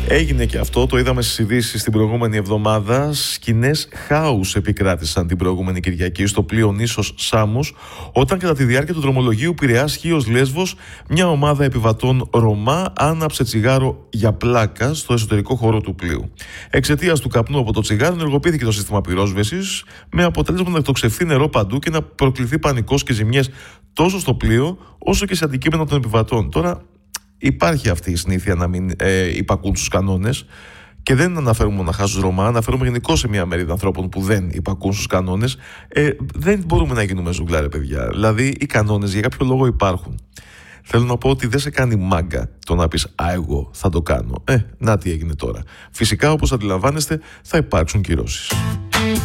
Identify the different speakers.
Speaker 1: Έγινε και αυτό, το είδαμε στις ειδήσεις την προηγούμενη εβδομάδα. Σκηνές χάους επικράτησαν την προηγούμενη Κυριακή στο πλοίο νήσος Σάμος, όταν κατά τη διάρκεια του δρομολογίου Πειραιάς-Χίος Λέσβος μια ομάδα επιβατών Ρωμά άναψε τσιγάρο για πλάκα στο εσωτερικό χώρο του πλοίου. Εξαιτίας του καπνού από το τσιγάρο ενεργοποιήθηκε το σύστημα πυρόσβεσης, με αποτέλεσμα να εκτοξευθεί νερό παντού και να προκληθεί πανικός και ζημιές τόσο στο πλοίο όσο και σε αντικείμενα των επιβατών. Τώρα, υπάρχει αυτή η συνήθεια να μην υπακούν στους κανόνες, και δεν αναφέρουμε μοναχά στους Ρωμά, αναφέρουμε γενικώς σε μια μερίδα ανθρώπων που δεν υπακούν στους κανόνες. Δεν μπορούμε να γίνουμε ζουγκλά, ρε παιδιά. Δηλαδή, οι κανόνες για κάποιο λόγο υπάρχουν. Θέλω να πω ότι δεν σε κάνει μάγκα το να πεις «Α, εγώ θα το κάνω». Να τι έγινε τώρα. Φυσικά, όπως αντιλαμβάνεστε, θα υπάρξουν κυρώσεις.